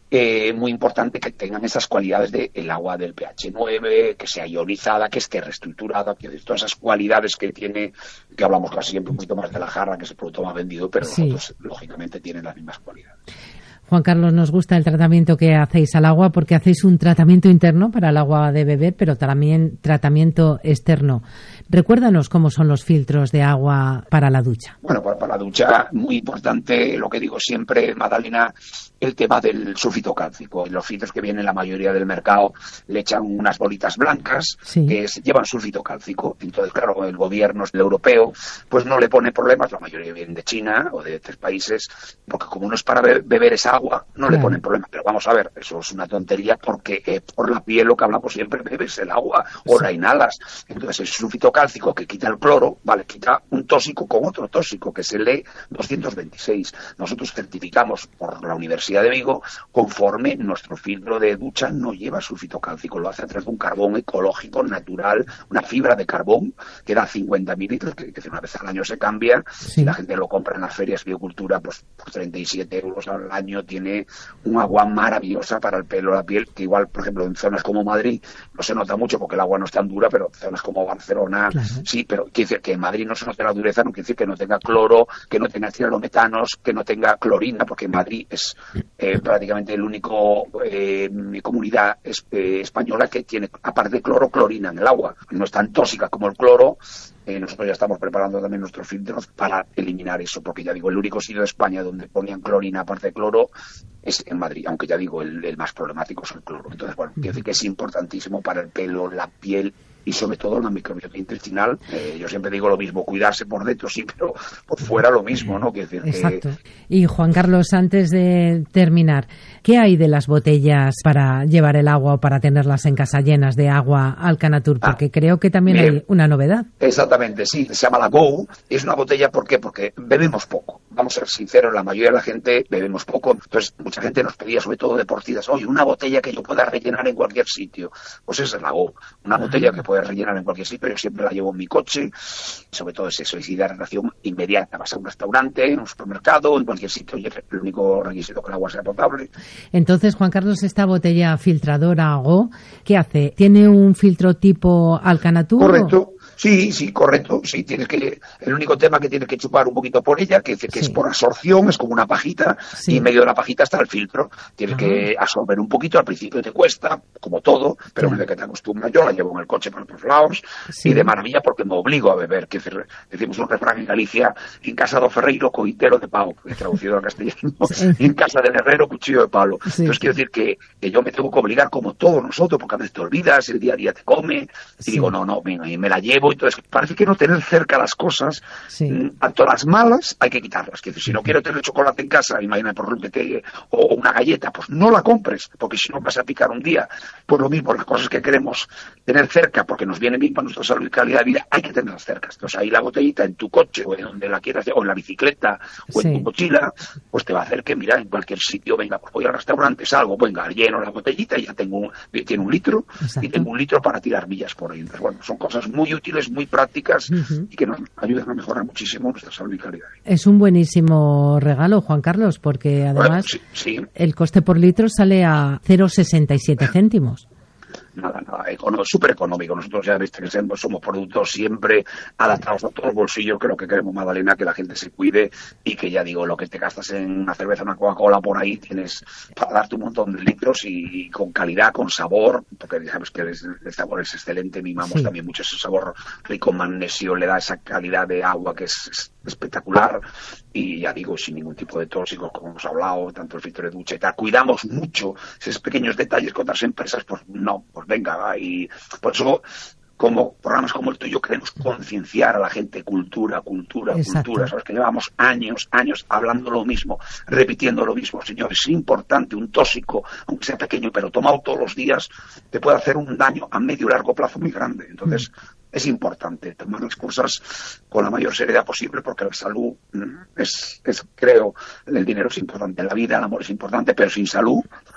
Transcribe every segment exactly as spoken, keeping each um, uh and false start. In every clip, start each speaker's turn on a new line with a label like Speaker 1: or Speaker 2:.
Speaker 1: eh, muy importante que tengan esas cualidades del de agua del pH nueve, que sea ionizada, que esté reestructurada, que todas esas cualidades que tiene, que hablamos casi siempre un poquito más de la jarra, que es el producto más vendido, pero
Speaker 2: sí.
Speaker 1: los otros lógicamente tienen las mismas cualidades.
Speaker 2: Juan Carlos, nos gusta el tratamiento que hacéis al agua porque hacéis un tratamiento interno para el agua de beber, pero también tratamiento externo. Recuérdanos cómo son los filtros de agua para la ducha.
Speaker 1: Bueno, para, para la ducha, muy importante, lo que digo siempre, Magdalena, el tema del sulfito cálcico. En los filtros que vienen la mayoría del mercado le echan unas bolitas blancas
Speaker 2: sí.
Speaker 1: que es, llevan sulfito cálcico. Entonces, claro, el gobierno el europeo pues no le pone problemas, la mayoría vienen de China o de tres países, porque como no es para be- beber esa agua, no claro. le ponen problemas. Pero vamos a ver, eso es una tontería porque eh, por la piel, lo que hablamos siempre, bebes el agua o sí. la inhalas. Entonces, el sulfito cálcico que quita el cloro, vale, quita un tóxico con otro tóxico, que es el E doscientos veintiséis. Nosotros certificamos por la Universidad de Vigo, conforme nuestro filtro de ducha no lleva sulfito cálcico, lo hace a través de un carbón ecológico, natural, una fibra de carbón que da cincuenta mililitros, que, que una vez al año se cambia, sí. y la gente lo compra en las ferias Biocultura, pues por treinta y siete euros al año, tiene un agua maravillosa para el pelo, la piel, que igual, por ejemplo, en zonas como Madrid no se nota mucho porque el agua no es tan dura, pero en zonas como Barcelona, claro. sí, pero quiere decir que en Madrid no se nota la dureza, no quiere decir que no tenga cloro, que no tenga cianobetanos, que no tenga clorina, porque en Madrid es Eh, prácticamente el único eh, comunidad es, eh, española que tiene, aparte de cloro, clorina en el agua. No es tan tóxica como el cloro. Eh, nosotros ya estamos preparando también nuestros filtros para eliminar eso, porque ya digo, el único sitio de España donde ponían clorina aparte de cloro es en Madrid, aunque ya digo, el, el más problemático es el cloro. Entonces, bueno, quiero decir que es importantísimo para el pelo, la piel y sobre todo la microbiota intestinal. Eh, yo siempre digo lo mismo, cuidarse por dentro sí, pero por fuera lo mismo, ¿no? Quiero decir que...
Speaker 2: Exacto. Y Juan Carlos, antes de terminar, ¿qué hay de las botellas para llevar el agua o para tenerlas en casa llenas de agua Alcanatur? Porque ah, creo que también bien. hay una novedad.
Speaker 1: Exactamente, sí, se llama la Go. Es una botella, ¿por qué? Porque bebemos poco. Vamos a ser sinceros, la mayoría de la gente bebemos poco. Entonces, mucha gente nos pedía, sobre todo deportistas, oye, una botella que yo pueda rellenar en cualquier sitio. Pues esa es la Go. Una ah. botella que puedes rellenar en cualquier sitio. Yo siempre la llevo en mi coche. Sobre todo es eso, es hidratación inmediata. Vas a un restaurante, en un supermercado, en cualquier sitio. Y el único requisito que el agua sea potable.
Speaker 2: Entonces, Juan Carlos, esta botella filtradora Go, ¿qué hace? ¿Tiene un filtro tipo Alcanatur?
Speaker 1: Correcto. Sí, sí, correcto. Sí, tienes que, el único tema que tienes que chupar un poquito por ella, que, que sí. es por absorción, es como una pajita, sí. y en medio de la pajita está el filtro. Tienes Ajá. que absorber un poquito, al principio te cuesta, como todo, pero una vez que te acostumbras, yo la llevo en el coche por otros lados, sí. y de maravilla porque me obligo a beber. Que decimos un refrán en Galicia, en casa do ferreiro, coitero de pau, he traducido al castellano, sí. y en casa del herrero, cuchillo de palo. Sí. Entonces quiero decir que, que yo me tengo que obligar como todos nosotros, porque a veces te olvidas, el día a día te come, y sí. digo, no, no, venga, y me la llevo. Entonces parece que no tener cerca las cosas, sí. tanto las malas hay que quitarlas. Que si no quiero tener chocolate en casa, imagina por ejemplo que te, o una galleta, pues no la compres, porque si no vas a picar un día. Pues lo mismo, las cosas que queremos tener cerca, porque nos viene bien para nuestra salud y calidad de vida, hay que tenerlas cerca. Entonces ahí la botellita en tu coche, o en donde la quieras, o en la bicicleta, o sí. en tu mochila, pues te va a hacer que, mira, en cualquier sitio, venga, pues voy al restaurante, salgo, venga, lleno la botellita y ya tengo un, tiene un litro, Exacto. y tengo un litro para tirar millas por ahí. Entonces, bueno, son cosas muy útiles, muy prácticas, uh-huh. y que nos ayudan a mejorar muchísimo nuestra salud y calidad.
Speaker 2: Es un buenísimo regalo, Juan Carlos, porque además
Speaker 1: bueno, sí, sí.
Speaker 2: el coste por litro sale a cero coma sesenta y siete céntimos.
Speaker 1: Nada, nada, súper económico. Nosotros ya viste que somos productos siempre adaptados a todos los bolsillos, que lo que queremos, Magdalena, que la gente se cuide y que ya digo, lo que te gastas en una cerveza, una Coca-Cola por ahí, tienes para darte un montón de litros y, y con calidad, con sabor, porque ya sabes que el, el sabor es excelente, mimamos sí. también mucho ese sabor rico en magnesio, le da esa calidad de agua que es, es espectacular y ya digo, sin ningún tipo de tóxicos, como hemos hablado, tanto el filtro de ducha y tal. Cuidamos mucho esos pequeños detalles con otras empresas, pues no, pues venga, y por eso como programas como el tuyo queremos concienciar a la gente, cultura, cultura, Exacto. cultura, sabes que llevamos años, años hablando lo mismo, repitiendo lo mismo, señores, es importante, un tóxico, aunque sea pequeño, pero tomado todos los días, te puede hacer un daño a medio y largo plazo muy grande, entonces mm. es importante tomar las cosas con la mayor seriedad posible porque la salud es, es, creo, el dinero es importante, la vida, el amor es importante, pero sin salud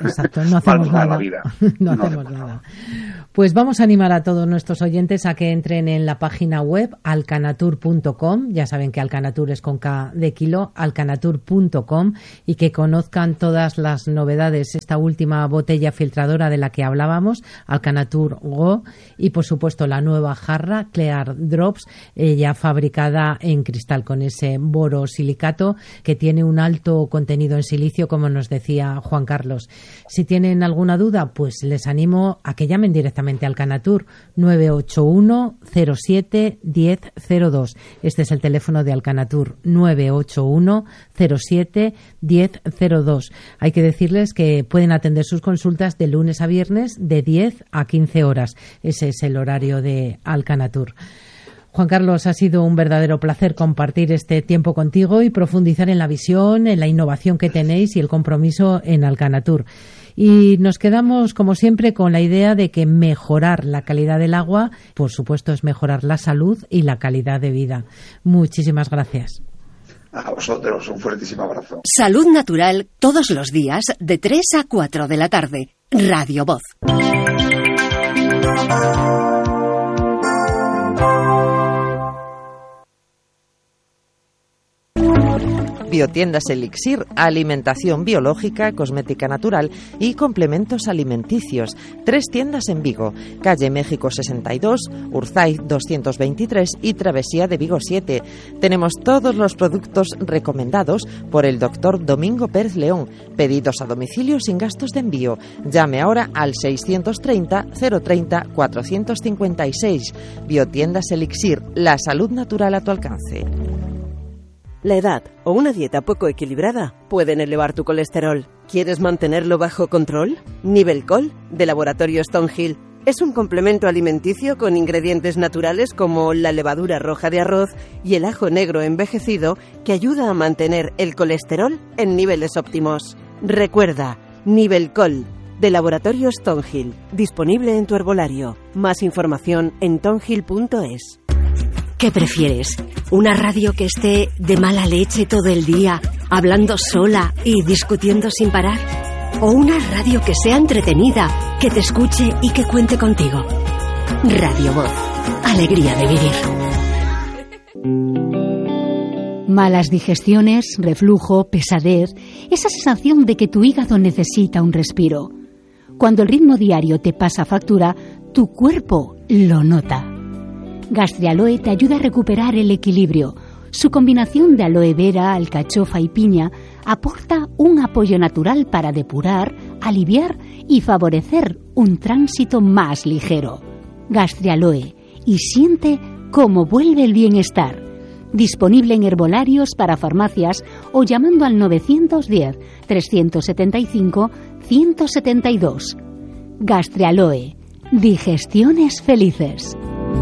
Speaker 2: exacto, no hacemos nada.
Speaker 1: La vida.
Speaker 2: no, no hacemos nada. nada. Pues vamos a animar a todos nuestros oyentes a que entren en la página web alcanatur punto com, ya saben que Alcanatur es con K de kilo, alcanatur punto com, y que conozcan todas las novedades, esta última botella filtradora de la que hablábamos, Alcanatur Go, y por supuesto la nueva jarra Clear Drops, eh, ya fabricada en cristal con ese borosilicato que tiene un alto contenido en silicio, como nos decía Juan Carlos. Si tienen alguna duda, pues les animo a que llamen directamente Alcanatur nueve ocho uno cero siete uno cero cero dos. Este es el teléfono de Alcanatur, nueve ocho uno cero siete uno cero cero dos. Hay que decirles que pueden atender sus consultas de lunes a viernes de diez a quince horas. Ese es el horario de Alcanatur. Juan Carlos, ha sido un verdadero placer compartir este tiempo contigo y profundizar en la visión, en la innovación que tenéis y el compromiso en Alcanatur. Y nos quedamos, como siempre, con la idea de que mejorar la calidad del agua, por supuesto, es mejorar la salud y la calidad de vida. Muchísimas gracias.
Speaker 1: A vosotros, un fuertísimo abrazo.
Speaker 3: Salud Natural, todos los días, de tres a cuatro de la tarde. Radio Voz.
Speaker 4: Biotiendas Elixir, alimentación biológica, cosmética natural y complementos alimenticios. Tres tiendas en Vigo, calle México sesenta y dos, Urzaiz doscientos veintitrés y Travesía de Vigo siete. Tenemos todos los productos recomendados por el doctor Domingo Pérez León. Pedidos a domicilio sin gastos de envío. Llame ahora al seiscientos treinta cero treinta cuatrocientos cincuenta y seis. Biotiendas Elixir, la salud natural a tu alcance.
Speaker 5: La edad o una dieta poco equilibrada pueden elevar tu colesterol. ¿Quieres mantenerlo bajo control? Nivelcol, de Laboratorio Stonehill, es un complemento alimenticio con ingredientes naturales como la levadura roja de arroz y el ajo negro envejecido que ayuda a mantener el colesterol en niveles óptimos. Recuerda, Nivelcol, de Laboratorio Stonehill, disponible en tu herbolario. Más información en tonhill punto es.
Speaker 3: ¿Qué prefieres? ¿Una radio que esté de mala leche todo el día, hablando sola y discutiendo sin parar? ¿O una radio que sea entretenida, que te escuche y que cuente contigo? Radio Voz. Alegría de vivir.
Speaker 6: Malas digestiones, reflujo, pesadez, esa sensación de que tu hígado necesita un respiro. Cuando el ritmo diario te pasa factura, tu cuerpo lo nota. Gastrialoe te ayuda a recuperar el equilibrio. Su combinación de aloe vera, alcachofa y piña aporta un apoyo natural para depurar, aliviar y favorecer un tránsito más ligero. Gastrialoe, y siente cómo vuelve el bienestar. Disponible en herbolarios para farmacias o llamando al nueve uno cero, tres siete cinco, uno siete dos. Gastrialoe, digestiones felices.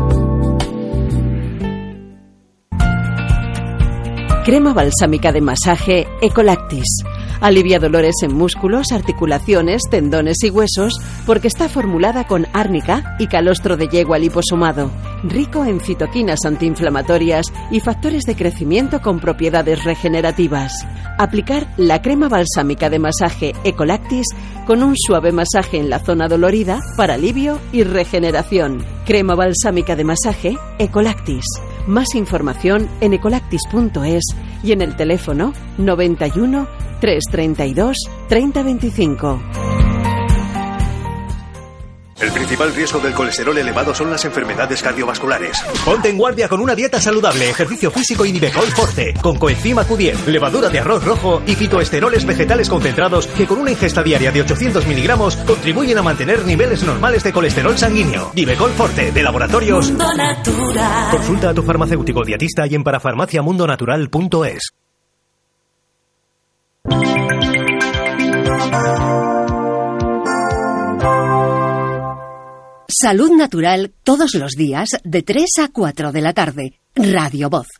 Speaker 5: Crema balsámica de masaje Ecolactis. Alivia dolores en músculos, articulaciones, tendones y huesos porque está formulada con árnica y calostro de yegua liposomado, rico en citoquinas antiinflamatorias y factores de crecimiento con propiedades regenerativas. Aplicar la crema balsámica de masaje Ecolactis con un suave masaje en la zona dolorida para alivio y regeneración. Crema balsámica de masaje Ecolactis. Más información en ecolactis punto es y en el teléfono noventa y uno, trescientos treinta y dos, treinta veinticinco.
Speaker 7: El principal riesgo del colesterol elevado son las enfermedades cardiovasculares. Ponte en guardia con una dieta saludable, ejercicio físico y Nivecol Forte, con coenzima Q diez, levadura de arroz rojo y fitoesteroles vegetales concentrados que con una ingesta diaria de ochocientos miligramos contribuyen a mantener niveles normales de colesterol sanguíneo. Nivecol Forte, de Laboratorios Mundo Natural. Consulta a tu farmacéutico dietista y en parafarmaciamundonatural punto es.
Speaker 3: Salud Natural, todos los días, de tres a cuatro de la tarde. Radio Voz.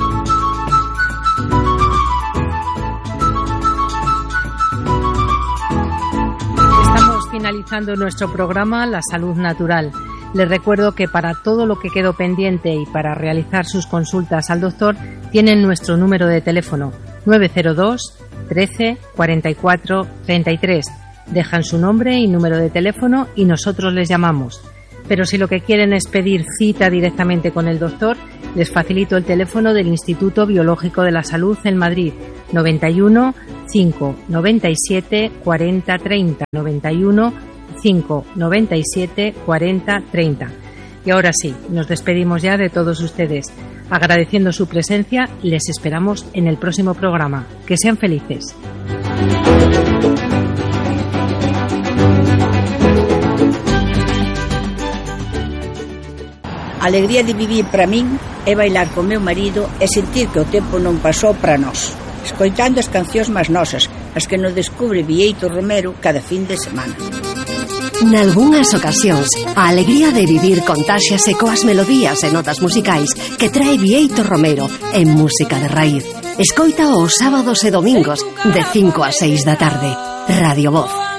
Speaker 2: Estamos finalizando nuestro programa La Salud Natural. Les recuerdo que para todo lo que quedó pendiente y para realizar sus consultas al doctor, tienen nuestro número de teléfono nueve cero dos, trece, cuarenta y cuatro, treinta y tres. Dejan su nombre y número de teléfono y nosotros les llamamos. Pero si lo que quieren es pedir cita directamente con el doctor, les facilito el teléfono del Instituto Biológico de la Salud en Madrid, noventa y uno, cinco noventa y siete, cuarenta, treinta, noventa y uno, cinco noventa y siete, cuarenta, treinta. Y ahora sí, nos despedimos ya de todos ustedes. Agradeciendo su presencia, les esperamos en el próximo programa. Que sean felices.
Speaker 8: A alegría de vivir para min é bailar con meu marido e sentir que o tempo non pasou para nós, escoitando as cancións máis nosas, as que nos descubre Bieito Romero cada fin de semana.
Speaker 3: Nalgúnas ocasións, a alegría de vivir contáxiase coas melodías e notas musicais que trae Bieito Romero en Música de Raíz. Escoita os sábados e domingos de cinco a seis da tarde. Radio Voz.